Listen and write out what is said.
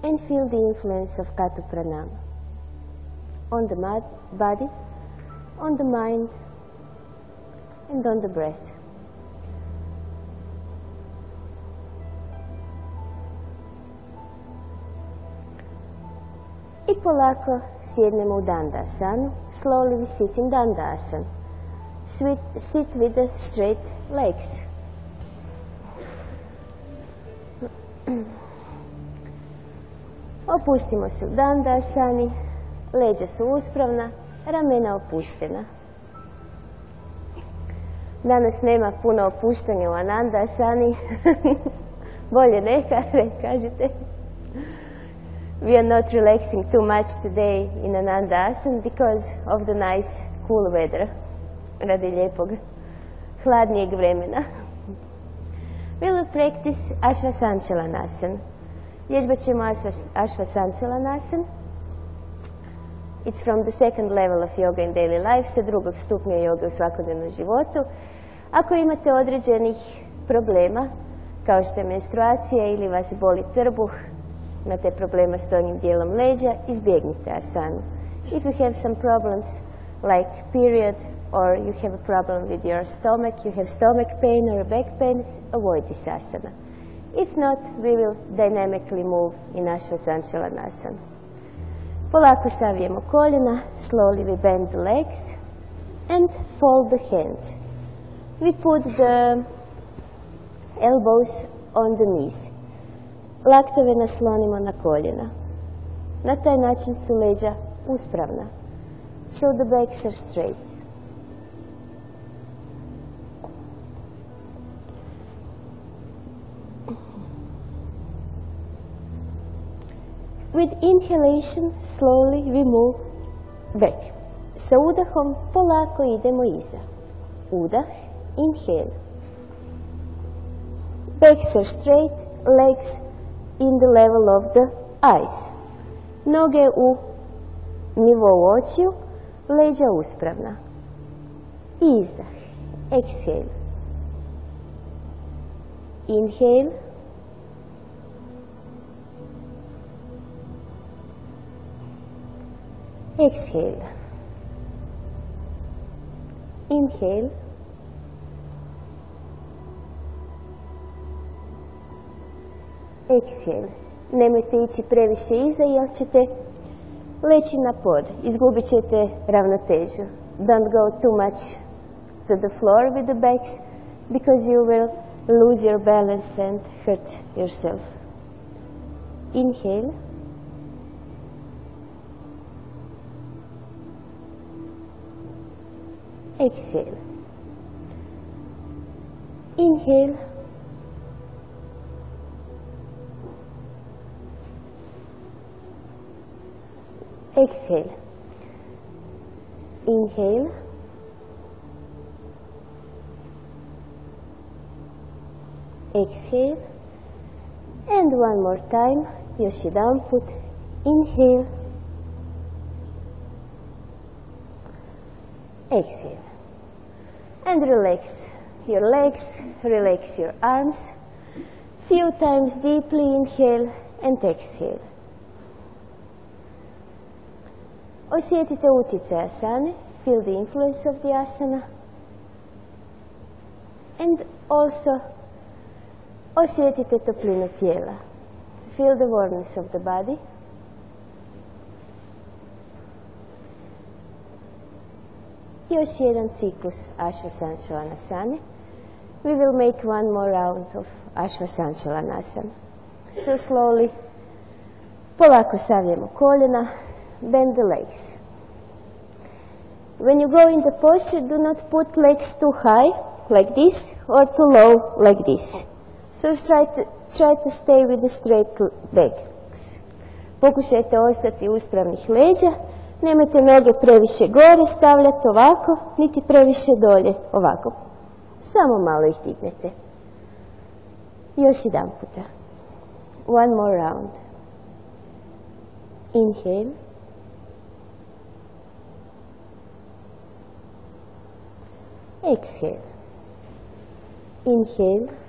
and feel the influence of Katu Pranama on the body, on the mind, and on the breath. I polako sjednemo u Dandasanu. Slowly we sit in Dandasana. Sit with the straight legs. Opustimo se u Dandasani. Leđa su uspravna, ramena opuštena. Danas nema puno opuštanja u Anandasani. Bolje neka, kažete. We are not relaxing too much today in Anandasana because of the nice cool weather, radi lijepog hladnijeg vremena. We will practice Ashvasanchalanasana. Vježbat ćemo Ashvasanchalanasana. It's from the second level of yoga in daily life, sa drugog stupnja joge u svakodnevnom životu. Ako imate određenih problema, kao što je menstruacija ili vas boli trbuh, imate problema s donjim dijelom leđa, izbjegnite asanu. If you have some problems like period or you have a problem with your stomach, you have stomach pain or back pain, avoid this asana. If not, we will dynamically move in Ashvasanchalanasana. Polako savijemo koljena, slowly we bend the legs and fold the hands. We put the elbows on the knees. Laktove naslonimo na koljena. Na taj način su leđa uspravna. So the backs are straight. With inhalation, slowly we move back. Sa udahom polako idemo iza. Udah, inhale. Backs are straight, legs in the level of the eyes. Noge u nivou očiju, leđa uspravna. Izdah, exhale. Inhale. Exhale. Inhale. Exhale. Nemojte ići previše iza jer ćete leći na pod. Izgubit ćete ravnotežu. Don't go too much to the floor with the backs because you will lose your balance and hurt yourself. Inhale. Exhale. Inhale. Exhale. Inhale. Exhale. And one more time. Još jedanput. Inhale. Exhale. And relax your legs, relax your arms. Few times deeply inhale and exhale. Osjetite utjecaj asane, feel the influence of the asana. And also osjetite toplinu tijela. Feel the warmth of the body. Još jedan ciklus Ashvasanchalanasane. We will make one more round of Ashvasanchalanasana. So slowly, polako savijemo koljena, bend the legs. When you go in the posture, do not put legs too high, like this, or too low, like this. So try to stay with the straight legs. Pokušajte ostati uspravnih leđa. Nemojte noge previše gore stavljati ovako, niti previše dolje ovako. Samo malo ih dignete. Još jedan puta. One more round. Inhale. Exhale. Inhale.